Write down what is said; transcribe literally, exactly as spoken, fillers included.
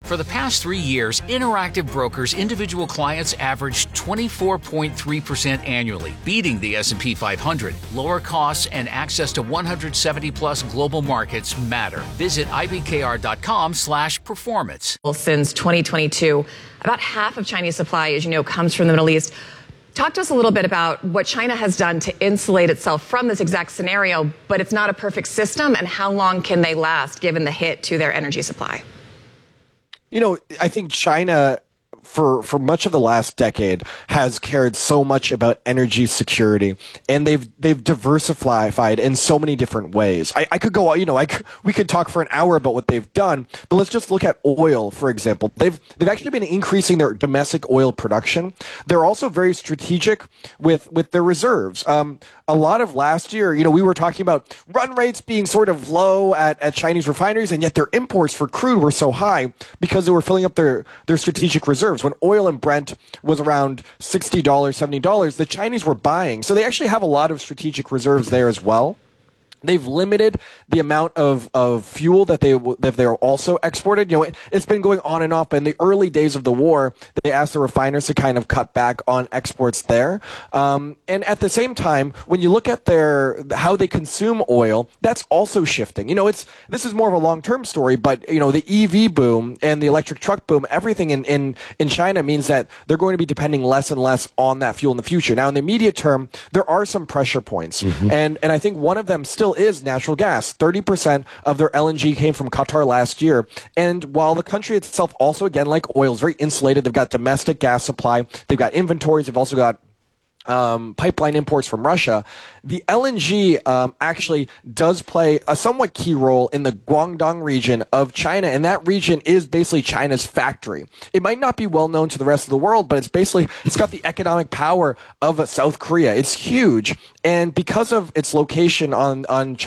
For the past three years, Interactive Brokers individual clients averaged twenty-four point three percent annually, beating the S and P five hundred. Lower costs and access to one hundred seventy plus global markets matter. Visit I B K R dot com slash performance. Since twenty twenty-two, about half of Chinese supply, as you know, comes from the Middle East. Talk to us a little bit about what China has done to insulate itself from this exact scenario, but it's not a perfect system, and how long can they last given the hit to their energy supply? You know, I think China, for for much of the last decade, has cared so much about energy security, and they've they've diversified in so many different ways. I, I could go, you know, I could, we could talk for an hour about what they've done, but let's just look at oil, for example. They've they've actually been increasing their domestic oil production. They're also very strategic with with their reserves. Um, a lot of last year, you know, we were talking about run rates being sort of low at, at Chinese refineries, and yet their imports for crude were so high because they were filling up their, their strategic reserves. When oil and Brent was around sixty dollars, seventy dollars, the Chinese were buying. So they actually have a lot of strategic reserves there as well. They've limited the amount of, of fuel that they that they're also exported. You know, it, it's been going on and off. But in the early days of the war, they asked the refiners to kind of cut back on exports there. Um, and at the same time, when you look at their how they consume oil, that's also shifting. You know, it's this is more of a long term story. But you know, the E V boom and the electric truck boom, everything in in in China means that they're going to be depending less and less on that fuel in the future. Now, in the immediate term, there are some pressure points, mm-hmm. and and I think one of them still is natural gas. thirty percent of their L N G came from Qatar last year. And while the country itself also, again, like oil, is very insulated, they've got domestic gas supply, they've got inventories, they've also got Um, pipeline imports from Russia, the L N G um, actually does play a somewhat key role in the Guangdong region of China, and that region is basically China's factory. It might not be well known to the rest of the world, but it's basically, it's got the economic power of uh, South Korea. It's huge, and because of its location on, on China,